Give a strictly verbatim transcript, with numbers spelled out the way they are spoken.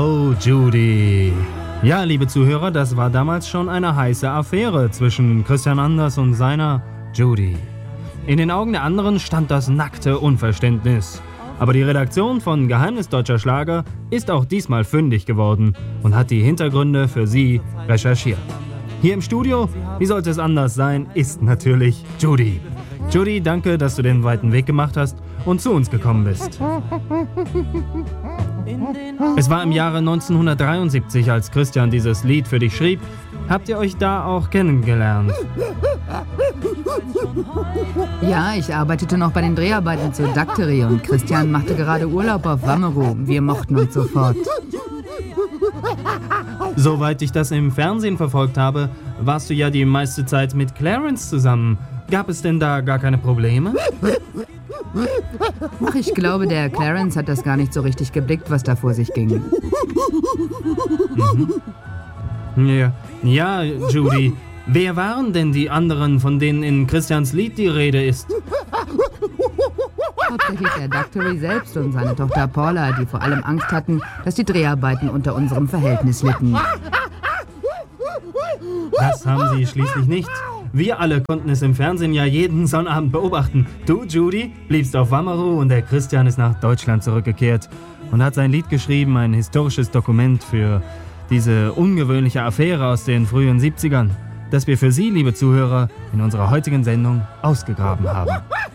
Oh, Judy. Ja, liebe Zuhörer, das war damals schon eine heiße Affäre zwischen Christian Anders und seiner Judy. In den Augen der anderen stand das nackte Unverständnis. Aber die Redaktion von Geheimnis Deutscher Schlager ist auch diesmal fündig geworden und hat die Hintergründe für Sie recherchiert. Hier im Studio, wie sollte es anders sein, ist natürlich Judy. Judy, danke, dass du den weiten Weg gemacht hast und zu uns gekommen bist. Es war im Jahre neunzehnhundertdreiundsiebzig, als Christian dieses Lied für dich schrieb. Habt ihr euch da auch kennengelernt? Ja, ich arbeitete noch bei den Dreharbeiten zur Dakterie und Christian machte gerade Urlaub auf Wammerow. Wir mochten uns sofort. Soweit ich das im Fernsehen verfolgt habe, warst du ja die meiste Zeit mit Clarence zusammen. Gab es denn da gar keine Probleme? Ach, ich glaube, der Clarence hat das gar nicht so richtig geblickt, was da vor sich ging. Mhm. Ja, ja, Judy. Wer waren denn die anderen, von denen in Christians Lied die Rede ist? Hauptsächlich der Daktery selbst und seine Tochter Paula, die vor allem Angst hatten, dass die Dreharbeiten unter unserem Verhältnis litten. Das haben sie schließlich nicht. Wir alle konnten es im Fernsehen ja jeden Sonnabend beobachten. Du, Judy, bliebst auf Wammerow und der Christian ist nach Deutschland zurückgekehrt und hat sein Lied geschrieben, ein historisches Dokument für diese ungewöhnliche Affäre aus den frühen siebzigern, das wir für Sie, liebe Zuhörer, in unserer heutigen Sendung ausgegraben haben.